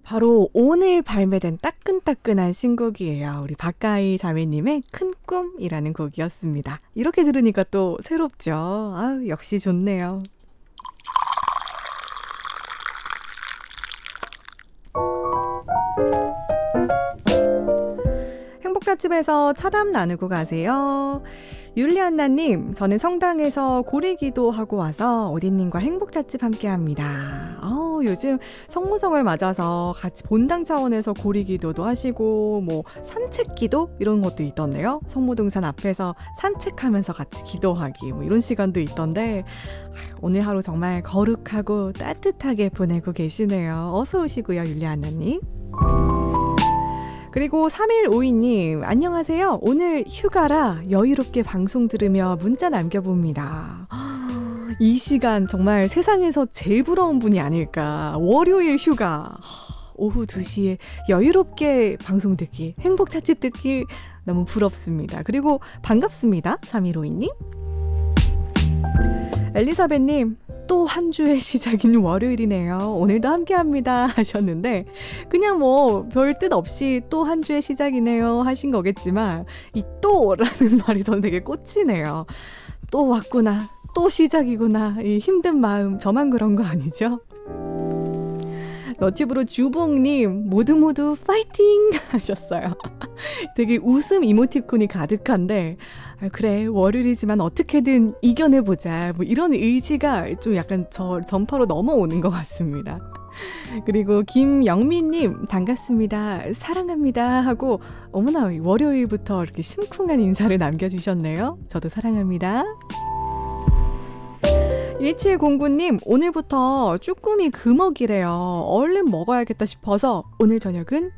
바로 오늘 발매된 따끈따끈한 신곡이에요. 우리 박가희 자매님의 큰 꿈이라는 곡이었습니다. 이렇게 들으니까 또 새롭죠. 아유, 역시 좋네요. 행복자집에서 차담 나누고 가세요. 율리안나님, 저는 성당에서 고리기도 하고 와서 오디님과 행복자집 함께합니다. 요즘 성모성을 맞아서 같이 본당 차원에서 고리기도도 하시고 뭐 산책기도 이런 것도 있던데요. 성모동산 앞에서 산책하면서 같이 기도하기 뭐 이런 시간도 있던데 오늘 하루 정말 거룩하고 따뜻하게 보내고 계시네요. 어서 오시고요, 율리안나님. 그리고 3152님, 안녕하세요. 오늘 휴가라 여유롭게 방송 들으며 문자 남겨봅니다. 이 시간 정말 세상에서 제일 부러운 분이 아닐까. 월요일 휴가. 오후 2시에 여유롭게 방송 듣기, 행복 찻집 듣기 너무 부럽습니다. 그리고 반갑습니다. 3152님. 엘리사벳님, 또 한 주의 시작인 월요일이네요. 오늘도 함께합니다 하셨는데 그냥 뭐 별 뜻 없이 또 한 주의 시작이네요 하신 거겠지만 이 또라는 말이 저는 되게 꽂히네요. 또 왔구나, 또 시작이구나. 이 힘든 마음 저만 그런 거 아니죠? 너튜브로 주봉님 모두 파이팅 하셨어요. 되게 웃음 이모티콘이 가득한데 그래 월요일이지만 어떻게든 이겨내보자 뭐 이런 의지가 좀 약간 전파로 넘어오는 것 같습니다. 그리고 김영민님 반갑습니다, 사랑합니다 하고 어머나 월요일부터 이렇게 심쿵한 인사를 남겨주셨네요. 저도 사랑합니다. 1709님, 오늘부터 쭈꾸미 금어기래요. 얼른 먹어야겠다 싶어서 오늘 저녁은